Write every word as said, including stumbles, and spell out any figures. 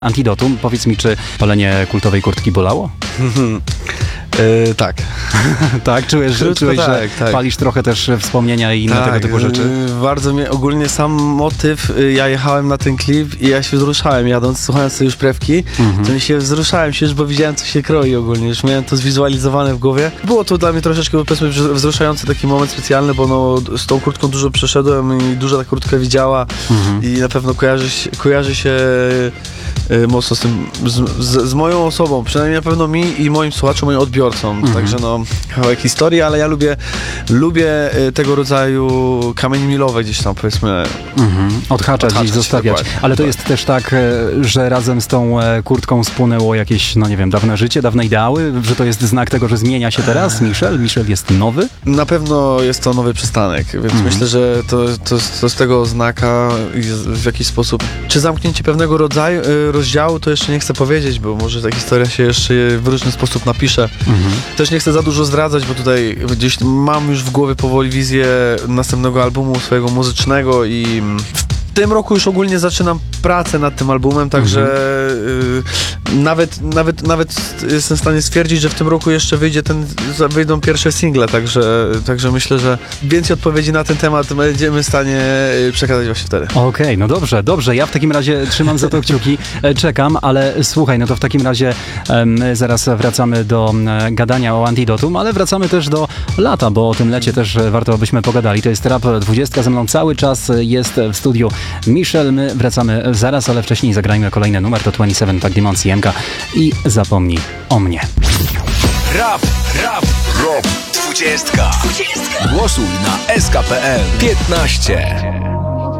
Antidotum. Powiedz mi, czy palenie kultowej kurtki bolało? Yy, tak. Tak? Czujesz, Krótko czułeś, tak, że tak. palisz trochę też wspomnienia i inne tak, tego typu rzeczy? Yy, bardzo mnie, ogólnie sam motyw, yy, ja jechałem na ten klip i ja się wzruszałem jadąc, słuchając sobie już prewki, Mhm. to mi się wzruszałem się już, bo widziałem, co się kroi ogólnie, już miałem to zwizualizowane w głowie. Było to dla mnie troszeczkę, powiedzmy, wzruszający taki moment specjalny, bo no, z tą kurtką dużo przeszedłem i dużo ta kurtka widziała Mhm. i na pewno kojarzy, się- kojarzy się yy, mocno z tym, z, z, z moją osobą, przynajmniej na pewno mi i moim słuchaczom, moim odbiorcom. Mhm. Także no, kawałek historii, ale ja lubię, lubię y, tego rodzaju kamienie milowe gdzieś tam, powiedzmy. Mhm. Odhaczać, Odhaczać, gdzieś zostawiać. dokładnie. Ale to Tak. jest też tak, e, że razem z tą e, kurtką spłynęło jakieś, no nie wiem, dawne życie, dawne ideały, że to jest znak tego, że zmienia się teraz Michel? Michel jest nowy? Na pewno jest to nowy przystanek, więc Mhm. myślę, że to, to, to z tego oznaka i z- w jakiś sposób, czy zamknięcie pewnego rodzaju, y, rozdziału, to jeszcze nie chcę powiedzieć, bo może ta historia się jeszcze w różny sposób napisze. Mhm. Też nie chcę za dużo zdradzać, bo tutaj gdzieś mam już w głowie powoli wizję następnego albumu swojego muzycznego i w tym roku już ogólnie zaczynam pracę nad tym albumem, także y, nawet, nawet, nawet jestem w stanie stwierdzić, że w tym roku jeszcze wyjdzie ten, wyjdą pierwsze single, także, także myślę, że więcej odpowiedzi na ten temat będziemy w stanie y, przekazać właśnie wtedy. Okej, no dobrze, dobrze. Ja w takim razie trzymam za to kciuki, e, czekam, ale słuchaj, no to w takim razie e, my zaraz wracamy do e, gadania o Antidotum, ale wracamy też do lata, bo o tym lecie też e, warto byśmy pogadali. To jest Rap dwudziestka, ze mną cały czas jest w studiu Michel. My wracamy zaraz, ale wcześniej zagrajmy kolejny numer, to dwadzieścia siedem Pac Demon C M K i Zapomnij o mnie. Rap, rap, rap, dwudziestka. Głosuj na S K P L piętnaście.